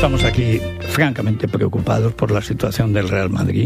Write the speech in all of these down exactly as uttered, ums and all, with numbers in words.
estamos aquí francamente preocupados por la situación del Real Madrid.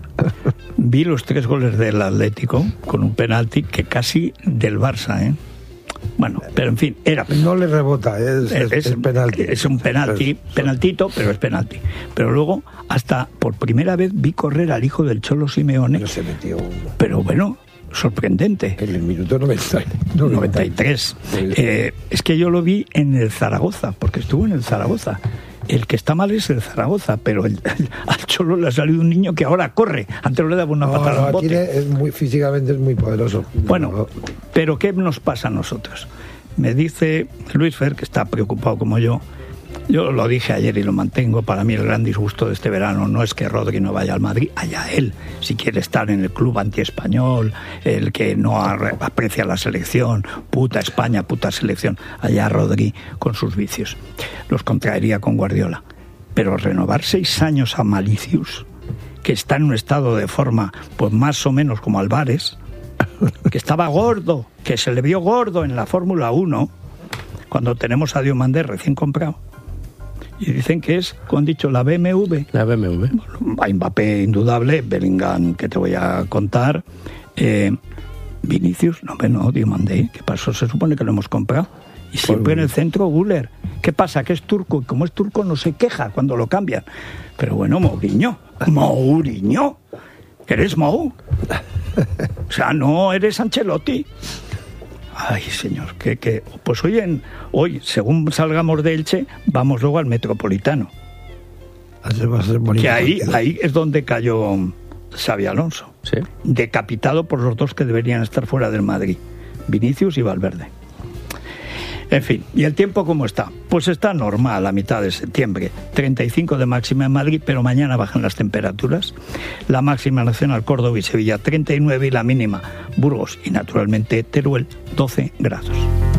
Vi los tres goles del Atlético con un penalti que casi del Barça, ¿eh? Bueno, pero en fin, era penalti. No le rebota, es, es, es, es penalti. Es un penalti, penaltito, pero es penalti. Pero luego, hasta por primera vez vi correr al hijo del Cholo Simeone. Pero se metió. Pero bueno, sorprendente. En el minuto noventa, noventa y tres. Eh, es que yo lo vi en el Zaragoza, porque estuvo en el Zaragoza. El que está mal es el Zaragoza, pero el, el, al Cholo le ha salido un niño que ahora corre. Antes le daba una no, patada no, al bote. Tiene, es muy, físicamente es muy poderoso. Bueno, no. pero ¿qué nos pasa a nosotros? Me dice Luis Fer, que está preocupado como yo. Yo lo dije ayer y lo mantengo. Para mí el gran disgusto de este verano no es que Rodri no vaya al Madrid, allá él, si quiere estar en el club antiespañol, el que no aprecia la selección, puta España, puta selección, allá Rodri con sus vicios. Los contraería con Guardiola. Pero renovar seis años a Malicius, que está en un estado de forma pues más o menos como Álvarez, que estaba gordo, que se le vio gordo en la Fórmula uno, cuando tenemos a Diomandé recién comprado. Y dicen que es, como han dicho, la B M W. La B M W. A Mbappé indudable, Bellingham, que te voy a contar. Eh, Vinicius, no, no, Diomandé. ¿Qué pasó? Se supone que lo hemos comprado. Y siempre en el centro, Güler. ¿Qué pasa? Que es turco. Y como es turco, no se queja cuando lo cambian. Pero bueno, Mourinho. Mourinho. ¿Eres Mou? O sea, no eres Ancelotti. Ay, señor, que, que pues hoy, en, hoy, según salgamos de Elche, vamos luego al Metropolitano. Va a ser bonito, que ahí, ahí es donde cayó Xabi Alonso. ¿Sí? Decapitado por los dos que deberían estar fuera del Madrid, Vinicius y Valverde. En fin, ¿y el tiempo cómo está? Pues está normal a mitad de septiembre, treinta y cinco de máxima en Madrid, pero mañana bajan las temperaturas. La máxima nacional Córdoba y Sevilla treinta y nueve y la mínima Burgos y naturalmente Teruel doce grados.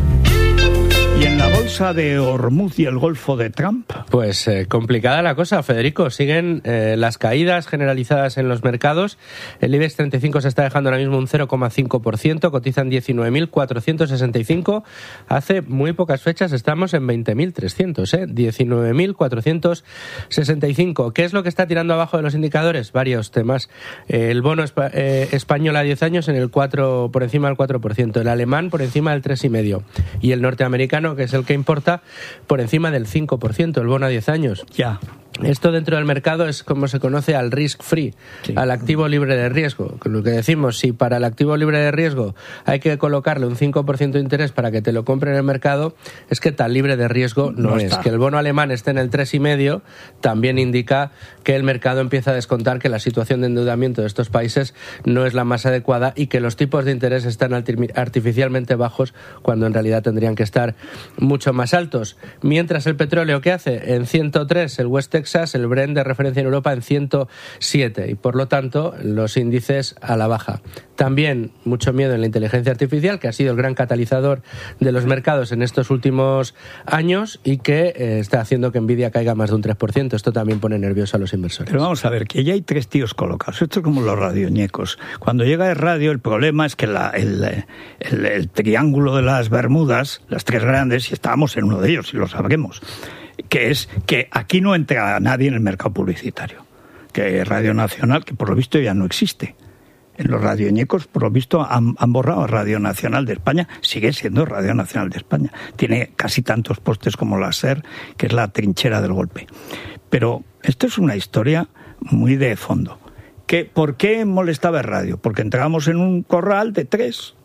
¿Y en la bolsa de Hormuz y el Golfo de Trump? Pues eh, complicada la cosa, Federico. Siguen eh, las caídas generalizadas en los mercados. El IBEX treinta y cinco se está dejando ahora mismo un cero coma cinco por ciento, cotizan diecinueve mil cuatrocientos sesenta y cinco. Hace muy pocas fechas estamos en veinte mil trescientos, ¿eh? diecinueve mil cuatrocientos sesenta y cinco. ¿Qué es lo que está tirando abajo de los indicadores? Varios temas. Eh, el bono espa- eh, español a diez años en el cuatro, por encima del cuatro por ciento. El alemán por encima del tres coma cinco por ciento. Y el norteamericano, que es el que importa, por encima del cinco por ciento, el bono a diez años. Ya. Esto dentro del mercado es como se conoce al risk free, sí. Al activo libre de riesgo. Lo que decimos, si para el activo libre de riesgo hay que colocarle un cinco por ciento de interés para que te lo compre en el mercado, es que tan libre de riesgo no, no es. Está. Que el bono alemán esté en el tres coma cinco también indica que el mercado empieza a descontar que la situación de endeudamiento de estos países no es la más adecuada y que los tipos de interés están artificialmente bajos cuando en realidad tendrían que estar mucho más altos. Mientras el petróleo, ¿qué hace? En ciento tres, el West Texas, el Brent de referencia en Europa en ciento siete, y por lo tanto los índices a la baja. También mucho miedo en la inteligencia artificial, que ha sido el gran catalizador de los mercados en estos últimos años y que eh, está haciendo que Nvidia caiga más de un tres por ciento. Esto también pone nervioso a los inversores. Pero vamos a ver, que ya hay tres tíos colocados. Esto es como los radioñecos. Cuando llega el radio, el problema es que la, el, el, el triángulo de las Bermudas, las tres grandes, y estábamos en uno de ellos, y lo sabremos, que es que aquí no entra nadie en el mercado publicitario. Que Radio Nacional, que por lo visto ya no existe. En los radioñecos, por lo visto, han, han borrado a Radio Nacional de España. Sigue siendo Radio Nacional de España. Tiene casi tantos postes como la SER, que es la trinchera del golpe. Pero esto es una historia muy de fondo. ¿Qué, ¿Por qué molestaba el radio? Porque entrábamos en un corral de tres.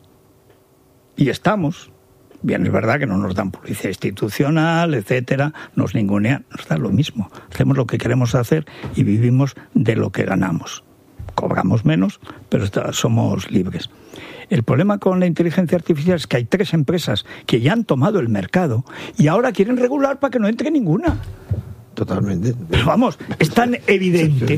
Y estamos. Bien, es verdad que no nos dan publicidad institucional, etcétera, nos ningunean, nos da lo mismo. Hacemos lo que queremos hacer y vivimos de lo que ganamos. Cobramos menos, pero somos libres. El problema con la inteligencia artificial es que hay tres empresas que ya han tomado el mercado y ahora quieren regular para que no entre ninguna. Totalmente. Pero vamos, es tan evidente.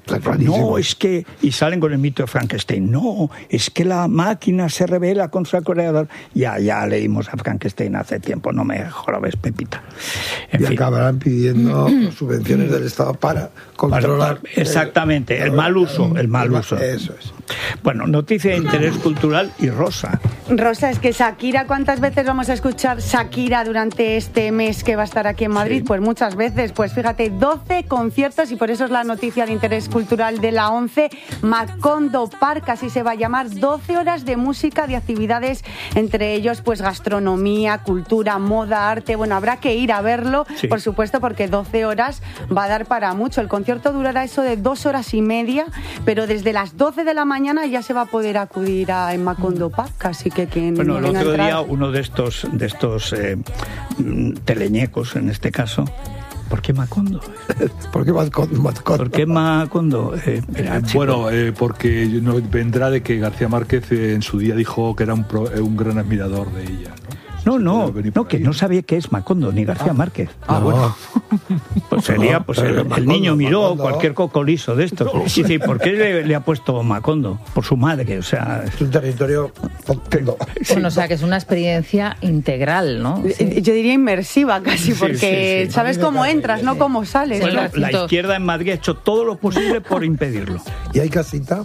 No, es que... Y salen con el mito de Frankenstein. No, es que la máquina se revela contra el creador. Ya, ya leímos a Frankenstein hace tiempo. No me jorobes, Pepita. En y fin. Acabarán pidiendo subvenciones del Estado para controlar... Para, exactamente, el, el mal uso. El mal uso. Eso es. Bueno, noticia de interés cultural y Rosa. Rosa, es que Shakira, ¿cuántas veces vamos a escuchar Shakira durante este mes que va a estar aquí en Madrid? Sí. Pues muchas veces, Pues fíjate, doce conciertos, y por eso es la noticia de interés cultural de la ONCE. Macondo Park, así se va a llamar, doce horas de música, de actividades, entre ellos pues gastronomía, cultura, moda, arte. Bueno, habrá que ir a verlo, sí. Por supuesto, porque doce horas va a dar para mucho. El concierto durará eso de dos horas y media, pero desde las doce de la mañana ya se va a poder acudir a en Macondo Park, así que quien bueno, el venga otro a entrar... día uno de estos de estos eh, teleñecos, en este caso, ¿por qué Macondo? ¿Por qué Macondo? ¿Por qué Macondo? Eh, mira, bueno, eh, porque no, vendrá de que García Márquez eh, en su día dijo que era un, pro, eh, un gran admirador de ella, ¿no? No, no, no, que no sabía qué es Macondo, ni García ah. Márquez. Ah, no. Bueno. Pues sería, pues el, el niño miró Macondo. Cualquier cocolizo de estos. No, y dice, ¿por qué le, le ha puesto Macondo? Por su madre, o sea... Es un territorio... Sí. Bueno, o sea, que es una experiencia integral, ¿no? Sí. Yo diría inmersiva casi, porque sí, sí, sí. sabes cómo entras, no cómo sales. Bueno, la izquierda en Madrid ha hecho todo lo posible por impedirlo. ¿Y hay casita?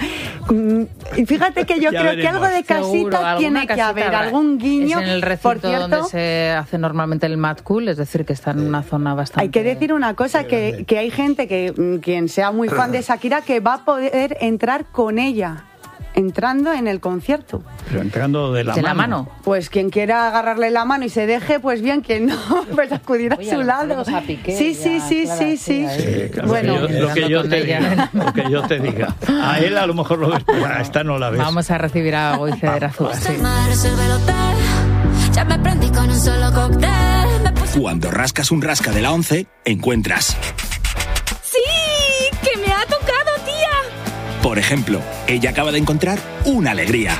Y fíjate que yo ya creo veremos. Que algo de casita Seguro, tiene que haber, algún guiño. Es en el recinto por cierto, donde se hace normalmente el Mad Cool, es decir, que está en una zona bastante... Hay que decir una cosa, que, que hay gente, que quien sea muy fan de Shakira, que va a poder entrar con ella, entrando en el concierto. Pero entrando de la, ¿De mano. la mano. Pues quien quiera agarrarle la mano y se deje, pues bien, quien no, pues acudir a Oye, su lado. A Piqué, sí, sí, ya, sí, claro, sí, sí, sí. sí claro, bueno, lo que yo, lo que yo te diga, lo que yo te diga. A él a lo mejor lo ves, pero a esta no la ves. Vamos a recibir a Goice de Razúa. Sí. Ya me prendí con un solo cóctel. Puse... Cuando rascas un rasca de la ONCE, encuentras... ¡Sí! ¡Que me ha tocado, tía! Por ejemplo, ella acaba de encontrar una alegría.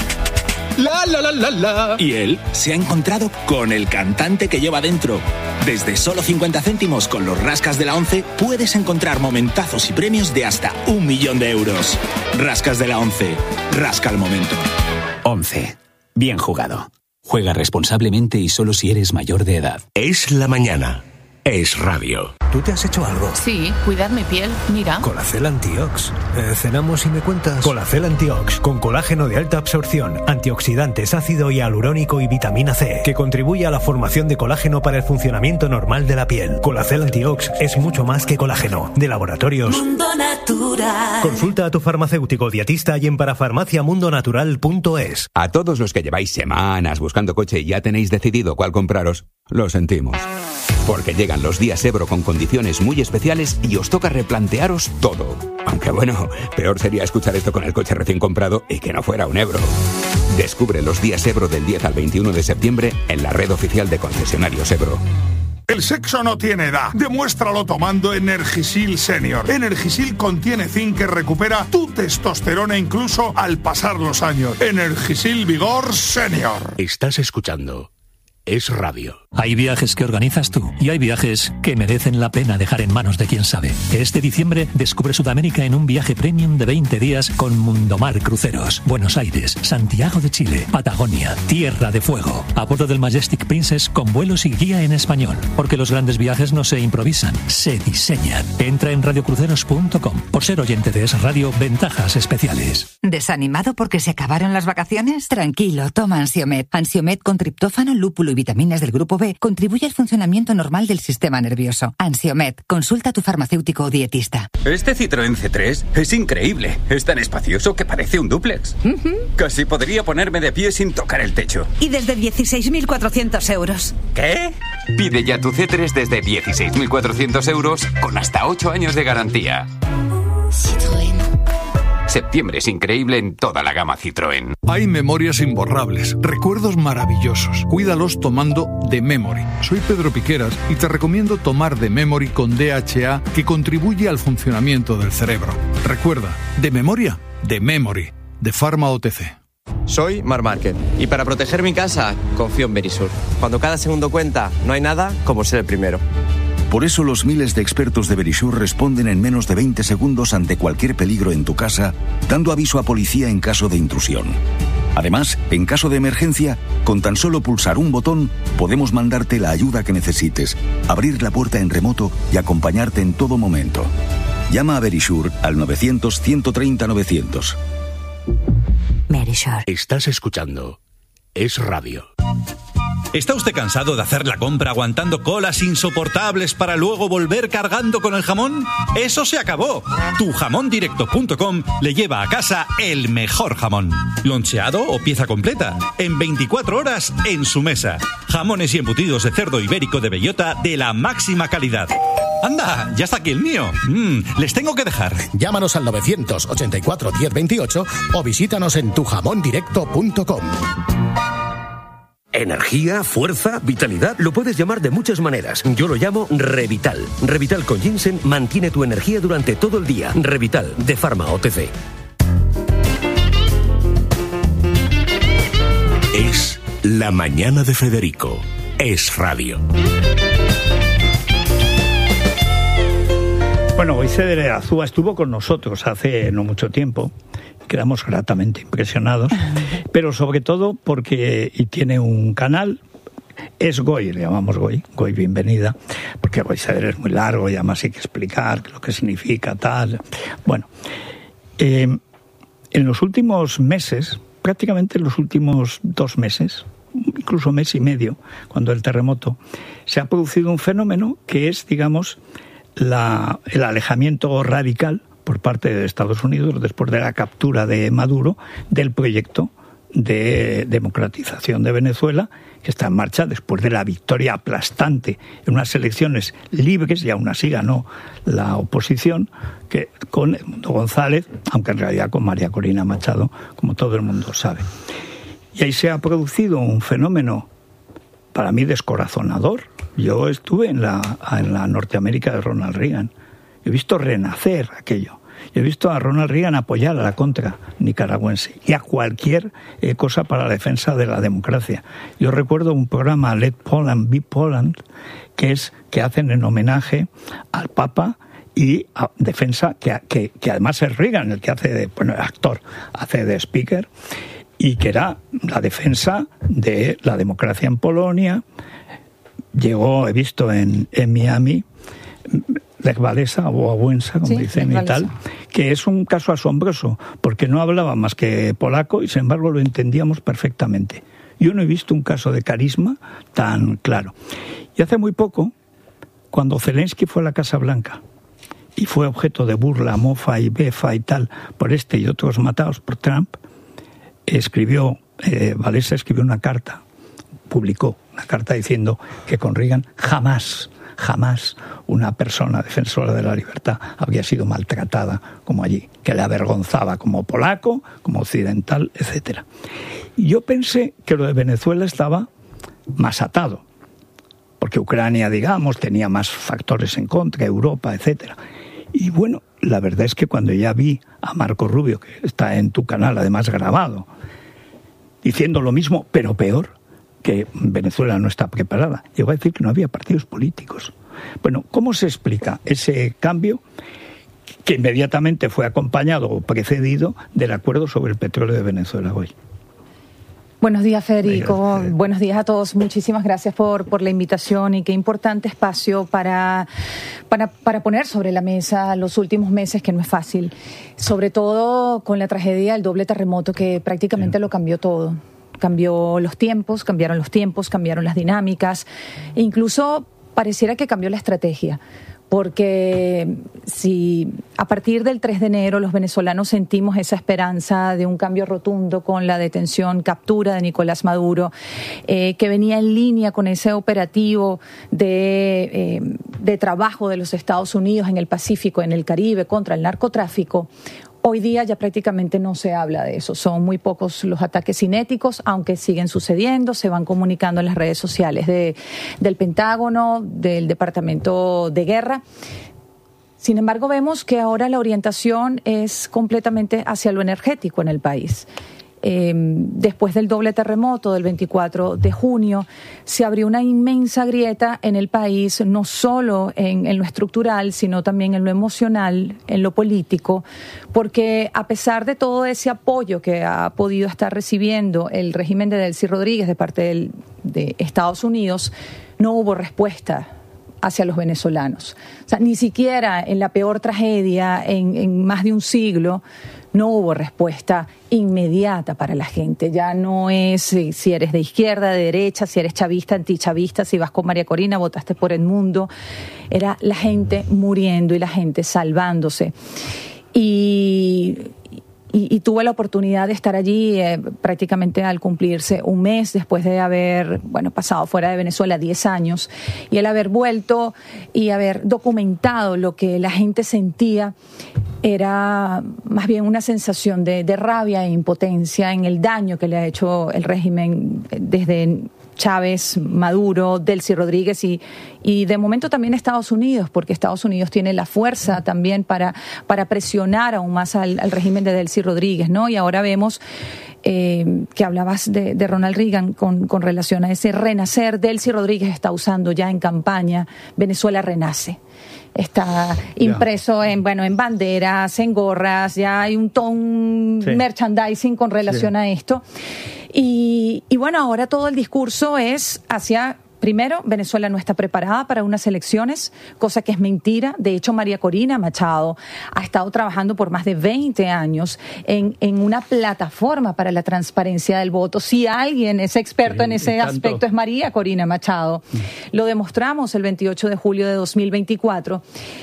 La, la, la, la, la. Y él se ha encontrado con el cantante que lleva dentro. Desde solo cincuenta céntimos con los rascas de la ONCE puedes encontrar momentazos y premios de hasta un millón de euros. Rascas de la ONCE. Rasca el momento. ONCE. Bien jugado. Juega responsablemente y solo si eres mayor de edad. Es la mañana. Es radio. ¿Tú te has hecho algo? Sí, cuidar mi piel, mira. Colacel Antiox. Eh, ¿Cenamos y me cuentas? Colacel Antiox, con colágeno de alta absorción, antioxidantes, ácido hialurónico y vitamina C, que contribuye a la formación de colágeno para el funcionamiento normal de la piel. Colacel Antiox es mucho más que colágeno. De Laboratorios Mundo Natural. Consulta a tu farmacéutico dietista y en parafarmacia mundo natural punto es. A todos los que lleváis semanas buscando coche y ya tenéis decidido cuál compraros, lo sentimos. Porque llegan los días Ebro con condiciones muy especiales y os toca replantearos todo. Aunque bueno, peor sería escuchar esto con el coche recién comprado y que no fuera un Ebro. Descubre los días Ebro del diez al veintiuno de septiembre en la red oficial de concesionarios Ebro. El sexo no tiene edad. Demuéstralo tomando Energisil Senior. Energisil contiene zinc que recupera tu testosterona incluso al pasar los años. Energisil Vigor Senior. Estás escuchando Es Radio. Hay viajes que organizas tú y hay viajes que merecen la pena dejar en manos de quien sabe. Este diciembre descubre Sudamérica en un viaje premium de veinte días con Mundomar Cruceros. Buenos Aires, Santiago de Chile, Patagonia, Tierra de Fuego. A bordo del Majestic Princess con vuelos y guía en español. Porque los grandes viajes no se improvisan, se diseñan. Entra en radio cruceros punto com. Por ser oyente de Es Radio, ventajas especiales. ¿Desanimado porque se acabaron las vacaciones? Tranquilo, toma Ansiomed. Ansiomed con triptófano, lúpulo y vitaminas del grupo B contribuye al funcionamiento normal del sistema nervioso. Ansiomed, consulta a tu farmacéutico o dietista. Este Citroën C tres es increíble. Es tan espacioso que parece un dúplex. Uh-huh. Casi podría ponerme de pie sin tocar el techo. Y desde dieciséis mil cuatrocientos euros. ¿Qué? Pide ya tu C tres desde dieciséis mil cuatrocientos euros con hasta ocho años de garantía. Citroën. Septiembre es increíble en toda la gama Citroën. Hay memorias imborrables, recuerdos maravillosos. Cuídalos tomando The Memory. Soy Pedro Piqueras y te recomiendo tomar The Memory con D H A, que contribuye al funcionamiento del cerebro. Recuerda, de memoria, The Memory, de Pharma O T C. Soy Mar Márquez y para proteger mi casa confío en Verisur. Cuando cada segundo cuenta, no hay nada como ser el primero. Por eso los miles de expertos de Verisur responden en menos de veinte segundos ante cualquier peligro en tu casa, dando aviso a policía en caso de intrusión. Además, en caso de emergencia, con tan solo pulsar un botón, podemos mandarte la ayuda que necesites, abrir la puerta en remoto y acompañarte en todo momento. Llama a Verisur al novecientos, ciento treinta, novecientos. Estás escuchando Es Radio. ¿Está usted cansado de hacer la compra aguantando colas insoportables para luego volver cargando con el jamón? ¡Eso se acabó! tu jamón directo punto com le lleva a casa el mejor jamón. Loncheado o pieza completa, en veinticuatro horas en su mesa. Jamones y embutidos de cerdo ibérico de bellota de la máxima calidad. ¡Anda! ¡Ya está aquí el mío! Mm, les tengo que dejar. Llámanos al novecientos ochenta y cuatro diez veintiocho o visítanos en tu jamón directo punto com. Energía, fuerza, vitalidad, lo puedes llamar de muchas maneras. Yo lo llamo Revital. Revital con ginseng mantiene tu energía durante todo el día. Revital, de Pharma O T C. Es La Mañana de Federico. Es Radio. Bueno, Goize de Azúa estuvo con nosotros hace no mucho tiempo. Quedamos gratamente impresionados, pero sobre todo porque y tiene un canal, es Goi, le llamamos Goi, Goi Bienvenida, porque Goize es muy largo y además hay que explicar lo que significa tal. Bueno, eh, en los últimos meses, prácticamente en los últimos dos meses, incluso mes y medio, cuando el terremoto, se ha producido un fenómeno que es, digamos, la, el alejamiento radical por parte de Estados Unidos, después de la captura de Maduro, del proyecto de democratización de Venezuela, que está en marcha después de la victoria aplastante en unas elecciones libres, y aún así ganó la oposición, que con Edmundo González, aunque en realidad con María Corina Machado, como todo el mundo sabe. Y ahí se ha producido un fenómeno, para mí, descorazonador. Yo estuve en la, en la Norteamérica de Ronald Reagan. He visto renacer aquello. He visto a Ronald Reagan apoyar a la contra nicaragüense y a cualquier eh, cosa para la defensa de la democracia. Yo recuerdo un programa, Let Poland Be Poland, que es que hacen en homenaje al Papa y a defensa, que, que, que además es Reagan el que hace de, bueno, el actor, hace de speaker, y que era la defensa de la democracia en Polonia. Llegó, he visto en, en Miami, Lech Walesa o Wałęsa, como sí, dicen y tal, que es un caso asombroso, porque no hablaba más que polaco y sin embargo lo entendíamos perfectamente. Yo no he visto un caso de carisma tan claro. Y hace muy poco, cuando Zelensky fue a la Casa Blanca y fue objeto de burla, mofa y befa y tal por este y otros matados por Trump, escribió, eh, Walesa escribió una carta, publicó una carta diciendo que con Reagan jamás Jamás una persona defensora de la libertad había sido maltratada como allí, que le avergonzaba como polaco, como occidental, etcétera. Y yo pensé que lo de Venezuela estaba más atado, porque Ucrania, digamos, tenía más factores en contra, Europa, etcétera. Y bueno, la verdad es que cuando ya vi a Marco Rubio, que está en tu canal, además grabado, diciendo lo mismo, pero peor, que Venezuela no está preparada, llegó a decir que no había partidos políticos. Bueno, ¿cómo se explica ese cambio que inmediatamente fue acompañado o precedido del acuerdo sobre el petróleo de Venezuela hoy? Buenos días, Federico. Buenos días a todos. Muchísimas gracias por, por la invitación y qué importante espacio para, para, para poner sobre la mesa los últimos meses, que no es fácil. Sobre todo con la tragedia del doble terremoto que prácticamente sí. lo cambió todo. Cambió los tiempos, cambiaron los tiempos, cambiaron las dinámicas, e incluso pareciera que cambió la estrategia, porque si a partir del tres de enero los venezolanos sentimos esa esperanza de un cambio rotundo con la detención, captura de Nicolás Maduro, eh, que venía en línea con ese operativo de, eh, de trabajo de los Estados Unidos en el Pacífico, en el Caribe, contra el narcotráfico. Hoy día ya prácticamente no se habla de eso. Son muy pocos los ataques cinéticos, aunque siguen sucediendo, se van comunicando en las redes sociales de, del Pentágono, del Departamento de Guerra. Sin embargo, vemos que ahora la orientación es completamente hacia lo energético en el país. Eh, después del doble terremoto del veinticuatro de junio, se abrió una inmensa grieta en el país, no solo en, en lo estructural, sino también en lo emocional, en lo político, porque a pesar de todo ese apoyo que ha podido estar recibiendo el régimen de Delcy Rodríguez de parte del, de Estados Unidos, no hubo respuesta hacia los venezolanos. O sea, ni siquiera en la peor tragedia en, en más de un siglo, no hubo respuesta inmediata para la gente. Ya no es si eres de izquierda, de derecha, si eres chavista, antichavista, si vas con María Corina, votaste por Edmundo. Era la gente muriendo y la gente salvándose. Y... Y, y tuve la oportunidad de estar allí eh, prácticamente al cumplirse un mes después de haber, bueno, pasado fuera de Venezuela diez años, y el haber vuelto y haber documentado lo que la gente sentía era más bien una sensación de, de rabia e impotencia en el daño que le ha hecho el régimen desde Chávez, Maduro, Delcy Rodríguez y, y de momento también Estados Unidos, porque Estados Unidos tiene la fuerza también para, para presionar aún más al, al régimen de Delcy Rodríguez, ¿no? Y ahora vemos eh, que hablabas de, de Ronald Reagan con, con relación a ese renacer. Delcy Rodríguez está usando ya en campaña Venezuela renace. Está impreso en, bueno, en banderas, en gorras, ya hay un ton sí. merchandising con relación sí. a esto. Y, y bueno, ahora todo el discurso es hacia, primero, Venezuela no está preparada para unas elecciones, cosa que es mentira. De hecho, María Corina Machado ha estado trabajando por más de veinte años en, en una plataforma para la transparencia del voto. Si alguien es experto sí, en ese aspecto es María Corina Machado. Mm. Lo demostramos el veintiocho de julio de dos mil veinticuatro.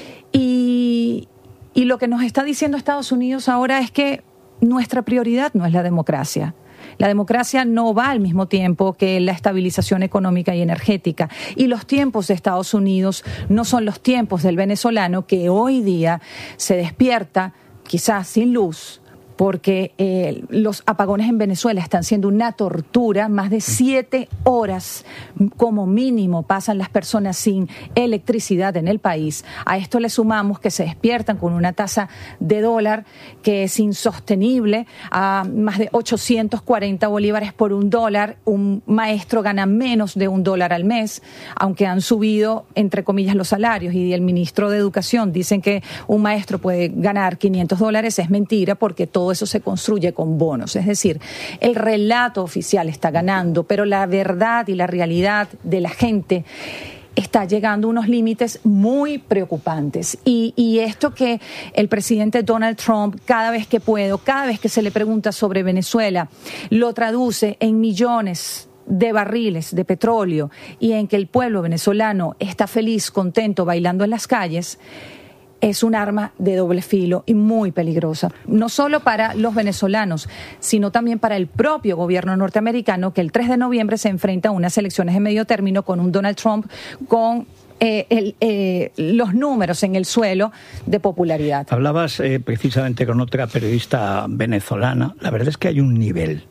Y, y lo que nos está diciendo Estados Unidos ahora es que nuestra prioridad no es la democracia. La democracia no va al mismo tiempo que la estabilización económica y energética. Y los tiempos de Estados Unidos no son los tiempos del venezolano, que hoy día se despierta quizás sin luz, porque eh, los apagones en Venezuela están siendo una tortura. Más de siete horas como mínimo pasan las personas sin electricidad en el país. A esto le sumamos que se despiertan con una tasa de dólar que es insostenible, a más de ochocientos cuarenta bolívares por un dólar. Un maestro gana menos de un dólar al mes, aunque han subido, entre comillas, los salarios. Y el ministro de Educación dicen que un maestro puede ganar quinientos dólares. Es mentira, porque todo eso se construye con bonos. Es decir, el relato oficial está ganando, pero la verdad y la realidad de la gente está llegando a unos límites muy preocupantes. Y, y esto que el presidente Donald Trump, cada vez que puedo, cada vez que se le pregunta sobre Venezuela, lo traduce en millones de barriles de petróleo y en que el pueblo venezolano está feliz, contento, bailando en las calles, es un arma de doble filo y muy peligrosa, no solo para los venezolanos, sino también para el propio gobierno norteamericano, que el tres de noviembre se enfrenta a unas elecciones de medio término con un Donald Trump con eh, el, eh, los números en el suelo de popularidad. Hablabas eh, precisamente con otra periodista venezolana. La verdad es que hay un nivel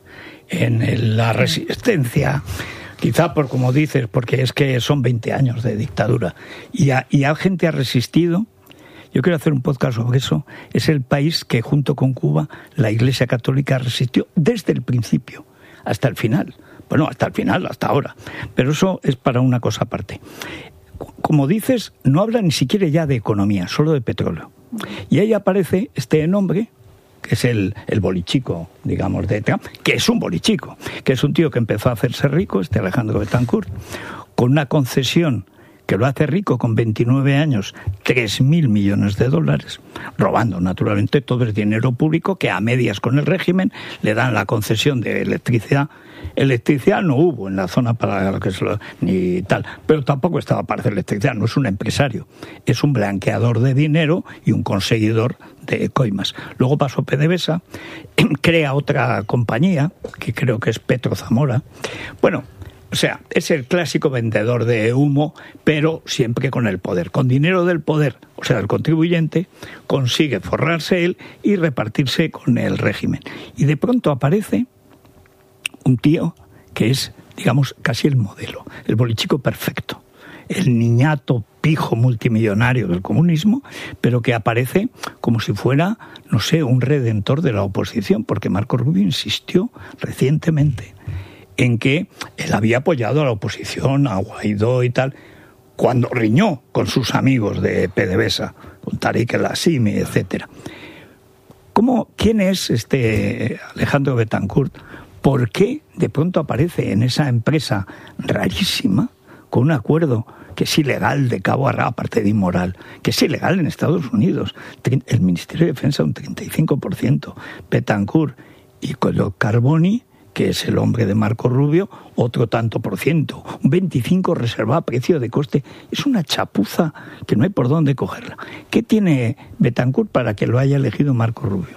en la resistencia, quizá por como dices, porque es que son veinte años de dictadura, y a, y a gente ha resistido. Yo quiero hacer un podcast sobre eso. Es el país que, junto con Cuba, la Iglesia Católica resistió desde el principio hasta el final. Bueno, hasta el final, hasta ahora. Pero eso es para una cosa aparte. Como dices, no habla ni siquiera ya de economía, solo de petróleo. Y ahí aparece este nombre, que es el, el bolichico, digamos, de Trump, que es un bolichico, que es un tío que empezó a hacerse rico, este Alejandro Betancourt, con una concesión que lo hace rico con veintinueve años, tres mil millones de dólares, robando naturalmente todo el dinero público que a medias con el régimen le dan la concesión de electricidad. Electricidad no hubo en la zona para lo que es lo, ni tal, pero tampoco estaba para hacer electricidad, no es un empresario, es un blanqueador de dinero y un conseguidor de coimas. Luego pasó PDVSA, crea otra compañía, que creo que es Petro Zamora. Bueno, o sea, es el clásico vendedor de humo, pero siempre con el poder. Con dinero del poder, o sea, del contribuyente, consigue forrarse él y repartirse con el régimen. Y de pronto aparece un tío que es, digamos, casi el modelo, el bolichico perfecto, el niñato pijo multimillonario del comunismo, pero que aparece como si fuera, no sé, un redentor de la oposición, porque Marco Rubio insistió recientemente en que él había apoyado a la oposición, a Guaidó y tal, cuando riñó con sus amigos de PDVSA, con Tariq El Asimi, etcétera. ¿Cómo, quién es este Alejandro Betancourt? ¿Por qué de pronto aparece en esa empresa rarísima con un acuerdo que es ilegal de cabo a rabo, aparte de inmoral, que es ilegal en Estados Unidos. El Ministerio de Defensa un treinta y cinco por ciento, Betancourt y Carboni, que es el hombre de Marco Rubio, otro tanto por ciento, un veinticinco por ciento reservado a precio de coste. Es una chapuza que no hay por dónde cogerla. ¿Qué tiene Betancourt para que lo haya elegido Marco Rubio?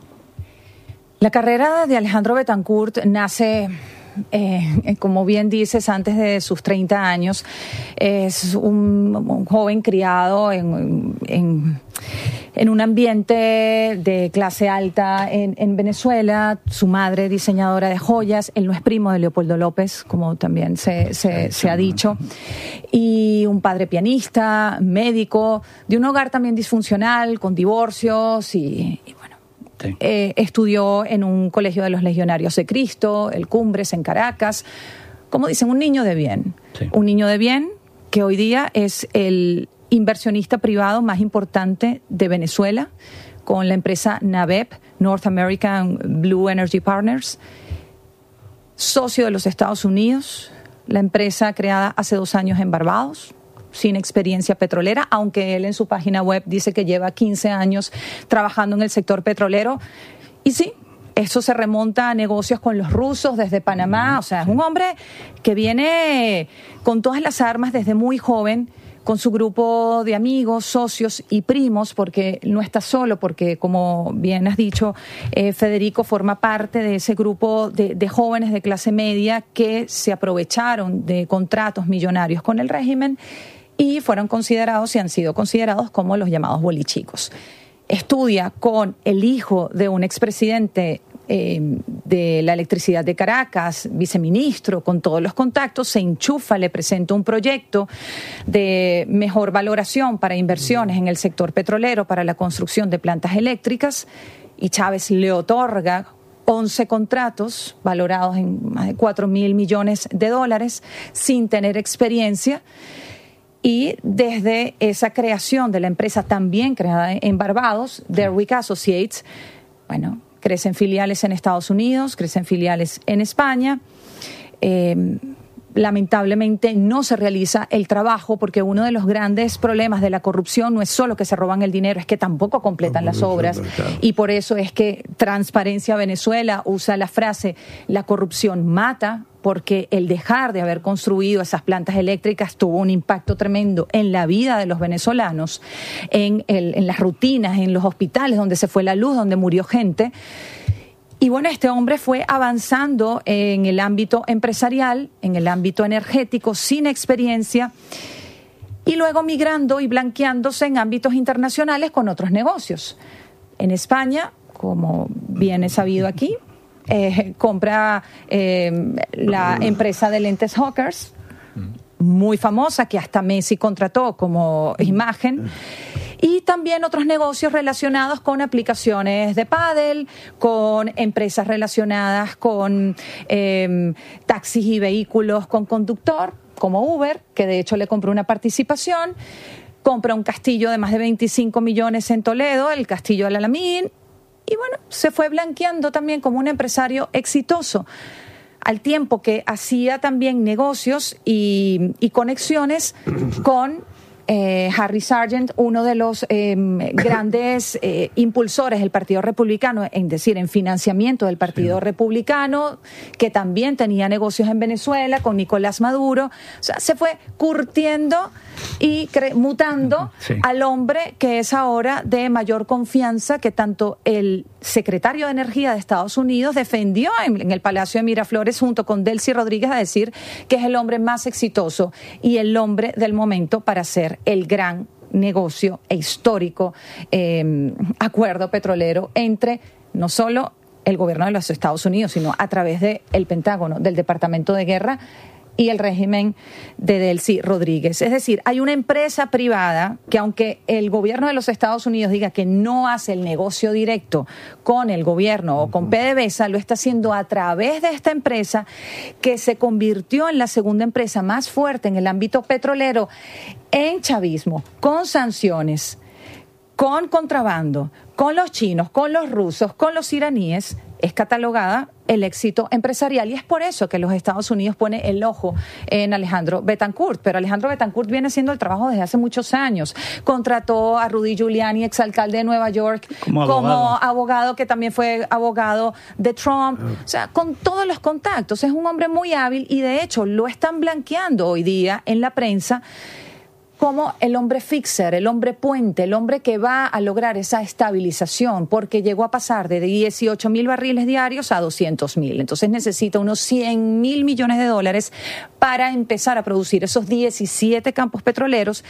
La carrera de Alejandro Betancourt nace, eh, como bien dices, antes de sus treinta años. Es un, un joven criado en, en, en un ambiente de clase alta en, en Venezuela. Su madre, diseñadora de joyas. Él no es primo de Leopoldo López, como también se, se, se ha dicho. Y un padre pianista, médico, de un hogar también disfuncional, con divorcios y, y bueno. Sí. Eh, estudió en un colegio de los Legionarios de Cristo, el Cumbres, en Caracas. Como dicen, un niño de bien. Sí. Un niño de bien que hoy día es el inversionista privado más importante de Venezuela, con la empresa NABEP, North American Blue Energy Partners, socio de los Estados Unidos, la empresa creada hace dos años en Barbados, sin experiencia petrolera, aunque él en su página web dice que lleva quince años trabajando en el sector petrolero. Y sí, eso se remonta a negocios con los rusos desde Panamá. O sea, es un hombre que viene con todas las armas desde muy joven, con su grupo de amigos, socios y primos, porque no está solo, porque como bien has dicho, eh, Federico forma parte de ese grupo de, de jóvenes de clase media que se aprovecharon de contratos millonarios con el régimen y fueron considerados y han sido considerados como los llamados bolichicos. Estudia con el hijo de un expresidente eh, de la electricidad de Caracas, viceministro, con todos los contactos, se enchufa, le presenta un proyecto de mejor valoración para inversiones en el sector petrolero, para la construcción de plantas eléctricas, y Chávez le otorga once contratos valorados en más de cuatro mil millones de dólares sin tener experiencia. Y desde esa creación de la empresa también creada en Barbados, Derwick Associates, bueno, crecen filiales en Estados Unidos, crecen filiales en España. Eh, lamentablemente no se realiza el trabajo porque uno de los grandes problemas de la corrupción no es solo que se roban el dinero, es que tampoco completan las obras. Y por eso es que Transparencia Venezuela usa la frase «la corrupción mata», porque el dejar de haber construido esas plantas eléctricas tuvo un impacto tremendo en la vida de los venezolanos, en, el, en las rutinas, en los hospitales donde se fue la luz, donde murió gente. Y bueno, este hombre fue avanzando en el ámbito empresarial, en el ámbito energético, sin experiencia, y luego migrando y blanqueándose en ámbitos internacionales con otros negocios. En España, como bien es sabido aquí, Eh, compra eh, la empresa de lentes Hawkers, muy famosa, que hasta Messi contrató como imagen, y también otros negocios relacionados con aplicaciones de pádel, con empresas relacionadas con eh, taxis y vehículos con conductor, como Uber, que de hecho le compró una participación. Compra un castillo de más de veinticinco millones en Toledo, el Castillo del Alamín. Y bueno, se fue blanqueando también como un empresario exitoso, al tiempo que hacía también negocios y, y conexiones con eh, Harry Sargent, uno de los eh, grandes eh, impulsores del Partido Republicano, es decir, en financiamiento del Partido sí. Republicano, que también tenía negocios en Venezuela con Nicolás Maduro. O sea, se fue curtiendo y cre- mutando sí. al hombre que es ahora de mayor confianza, que tanto el secretario de Energía de Estados Unidos defendió en, en el Palacio de Miraflores junto con Delcy Rodríguez a decir que es el hombre más exitoso y el hombre del momento para hacer el gran negocio e histórico eh, acuerdo petrolero entre no solo el gobierno de los Estados Unidos, sino a través del Pentágono, del Departamento de Guerra y el régimen de Delcy Rodríguez. Es decir, hay una empresa privada que, aunque el gobierno de los Estados Unidos diga que no hace el negocio directo con el gobierno o con PDVSA, lo está haciendo a través de esta empresa que se convirtió en la segunda empresa más fuerte en el ámbito petrolero en chavismo, con sanciones, con contrabando, con los chinos, con los rusos, con los iraníes. es catalogada el éxito empresarial, y es por eso que los Estados Unidos pone el ojo en Alejandro Betancourt. Pero Alejandro Betancourt viene haciendo el trabajo desde hace muchos años. Contrató a Rudy Giuliani, exalcalde de Nueva York, como abogado, como abogado que también fue abogado de Trump. O sea, con todos los contactos. Es un hombre muy hábil y de hecho lo están blanqueando hoy día en la prensa como el hombre fixer, el hombre puente, el hombre que va a lograr esa estabilización, porque llegó a pasar de dieciocho mil barriles diarios a doscientos mil. Entonces necesita unos cien mil millones de dólares para empezar a producir esos diecisiete campos petroleros,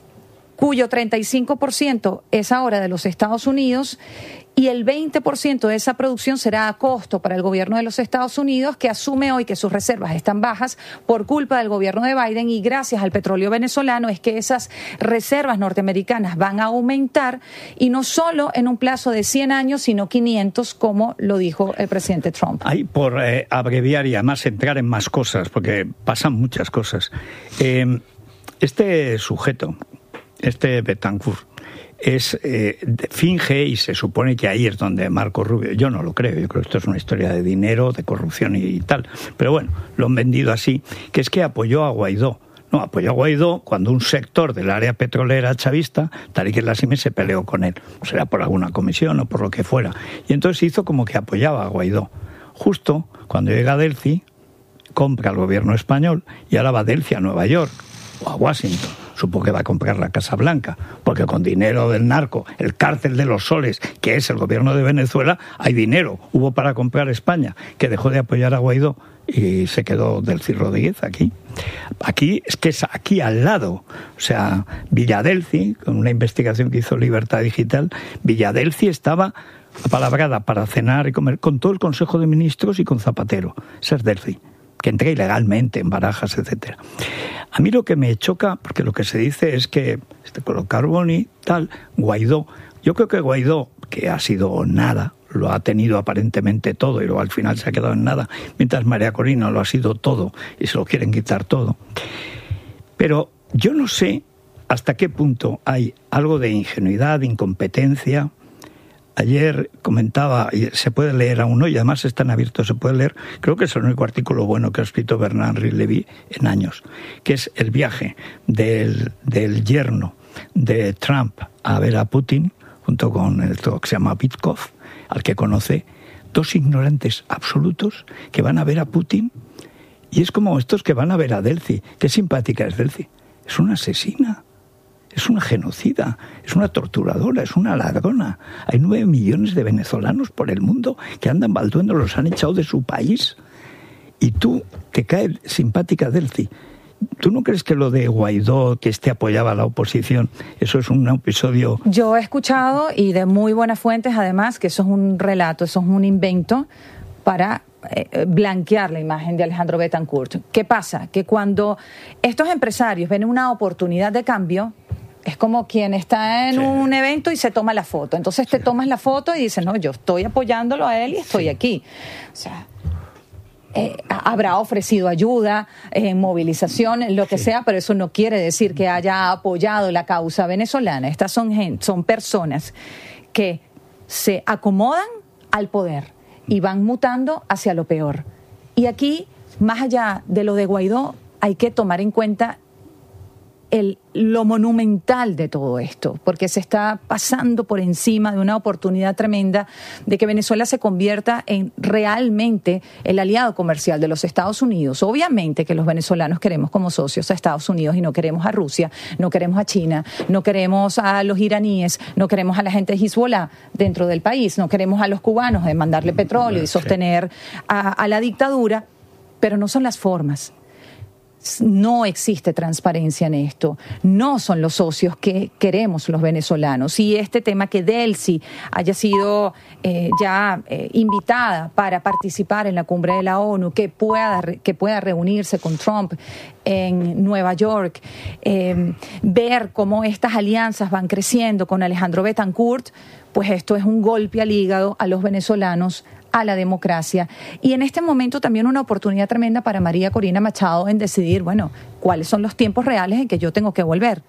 cuyo treinta y cinco por ciento es ahora de los Estados Unidos, y el veinte por ciento de esa producción será a costo para el gobierno de los Estados Unidos, que asume hoy que sus reservas están bajas por culpa del gobierno de Biden, y gracias al petróleo venezolano es que esas reservas norteamericanas van a aumentar, y no solo en un plazo de cien años, sino quinientos, como lo dijo el presidente Trump. Hay, por eh, abreviar y además entrar en más cosas, porque pasan muchas cosas. Eh, este sujeto, este Betancourt, es eh, finge, y se supone que ahí es donde Marco Rubio, yo no lo creo, yo creo que esto es una historia de dinero, de corrupción y, y tal, pero bueno, lo han vendido así, que es que apoyó a Guaidó. No, apoyó a Guaidó cuando un sector del área petrolera chavista, Tariq El Asimi, se peleó con él, será por alguna comisión o por lo que fuera, y entonces hizo como que apoyaba a Guaidó. Justo cuando llega a Delcy, compra al gobierno español, y ahora va a Delcy a Nueva York o a Washington. Supongo que va a comprar la Casa Blanca, porque con dinero del narco, el cártel de los soles, que es el gobierno de Venezuela, hay dinero. Hubo para comprar España, que dejó de apoyar a Guaidó y se quedó Delcy Rodríguez aquí. Aquí, es que es aquí al lado. O sea, Villadelci, con una investigación que hizo Libertad Digital, Villadelci estaba apalabrada para cenar y comer con todo el Consejo de Ministros y con Zapatero. Ese es Delcy, que entré ilegalmente en Barajas, etcétera. A mí lo que me choca, porque lo que se dice es que este Colo Carboni, tal, Guaidó, yo creo que Guaidó, que ha sido nada, lo ha tenido aparentemente todo y luego al final se ha quedado en nada, mientras María Corina lo ha sido todo y se lo quieren quitar todo. Pero yo no sé hasta qué punto hay algo de ingenuidad, de incompetencia. Ayer comentaba, y se puede leer aún hoy, además están abiertos, se puede leer, creo que es el único artículo bueno que ha escrito Bernard-Henri Lévy en años, que es el viaje del, del yerno de Trump a ver a Putin, junto con el que se llama Vitkov, al que conoce, dos ignorantes absolutos que van a ver a Putin, y es como estos que van a ver a Delcy. Qué simpática es Delcy, es una asesina. Es una genocida, es una torturadora, es una ladrona. Hay nueve millones de venezolanos por el mundo que andan balduendo, los han echado de su país. Y tú, te cae simpática Delcy. ¿Tú no crees que lo de Guaidó, que este apoyaba a la oposición, eso es un episodio? Yo he escuchado, y de muy buenas fuentes además, que eso es un relato, eso es un invento para eh, blanquear la imagen de Alejandro Betancourt. ¿Qué pasa? Que cuando estos empresarios ven una oportunidad de cambio, es como quien está en sí. un evento y se toma la foto. Entonces te sí. tomas la foto y dices, no, yo estoy apoyándolo a él y estoy sí. aquí. O sea, eh, habrá ofrecido ayuda, eh, movilización, lo que sí. sea, pero eso no quiere decir que haya apoyado la causa venezolana. Estas son, gente, son personas que se acomodan al poder y van mutando hacia lo peor. Y aquí, más allá de lo de Guaidó, hay que tomar en cuenta El, lo monumental de todo esto, porque se está pasando por encima de una oportunidad tremenda de que Venezuela se convierta en realmente el aliado comercial de los Estados Unidos. Obviamente que los venezolanos queremos como socios a Estados Unidos y no queremos a Rusia, no queremos a China, no queremos a los iraníes, no queremos a la gente de Hezbollah dentro del país, no queremos a los cubanos de mandarle petróleo y sostener a, a la dictadura, pero no son las formas. No existe transparencia en esto, no son los socios que queremos los venezolanos. Y este tema que Delcy haya sido eh, ya eh, invitada para participar en la cumbre de la ONU, que pueda, que pueda reunirse con Trump en Nueva York, eh, ver cómo estas alianzas van creciendo con Alejandro Betancourt, pues esto es un golpe al hígado a los venezolanos, a la democracia, y en este momento también una oportunidad tremenda para María Corina Machado en decidir, bueno, cuáles son los tiempos reales en que yo tengo que volver.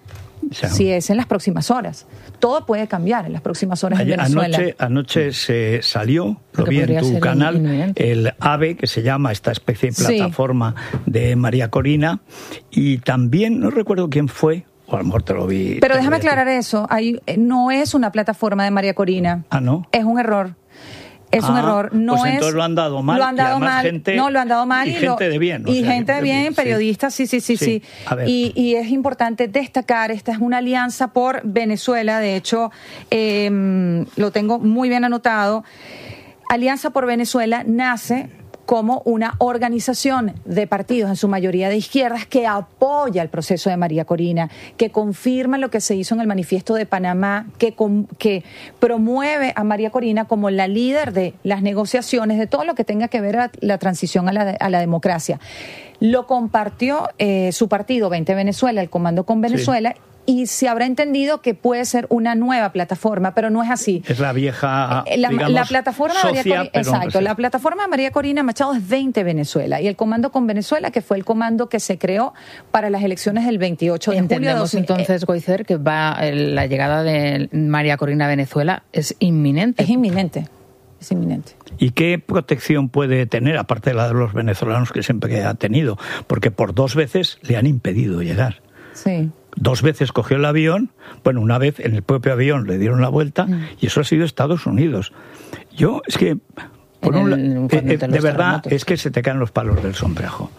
O sea, si es en las próximas horas. Todo puede cambiar en las próximas horas ayer, en Venezuela. Anoche, anoche se salió, lo Porque vi en podría tu ser canal, inminente. el AVE, que se llama esta especie de Sí. plataforma de María Corina, y también, no recuerdo quién fue, o a lo mejor te lo vi. Pero te déjame lo vi a ti. aclarar eso. Hay, no es una plataforma de María Corina. Ah, ¿no? Es un error. Es un Ah, error. No pues es, entonces lo han dado mal, Lo han y dado además mal. gente- no, lo han dado mal. y lo- gente de bien, o Y sea, gente de que- bien, sí. periodistas, sí, sí, sí, sí. Sí, a ver. Y, y es importante destacar, esta es una alianza por Venezuela. De hecho, eh, lo tengo muy bien anotado. Alianza por Venezuela nace como una organización de partidos, en su mayoría de izquierdas, que apoya el proceso de María Corina, que confirma lo que se hizo en el Manifiesto de Panamá, que, com- que promueve a María Corina como la líder de las negociaciones, de todo lo que tenga que ver a la transición a la, a la democracia. Lo compartió eh, su partido veinte Venezuela, el Comando con Venezuela, y se habrá entendido que puede ser una nueva plataforma, pero no es así. Es la vieja, Eh, la, digamos, la plataforma de María socia, Corina, pero no exacto, sé. la plataforma de María Corina Machado es veinte Venezuela y el Comando con Venezuela, que fue el comando que se creó para las elecciones del veintiocho de julio de Entendemos dos mil. entonces, Goizer, que va el- la llegada de María Corina a Venezuela es inminente. Es inminente, es inminente. ¿Y qué protección puede tener, aparte de la de los venezolanos que siempre ha tenido? Porque por dos veces le han impedido llegar. Sí. Dos veces cogió el avión, bueno, una vez en el propio avión le dieron la vuelta, Mm. y eso ha sido Estados Unidos. Yo, es que, por En un el- la- cuando eh, eh, te de los verdad, terremotos. es que se te caen los palos del sombrajo.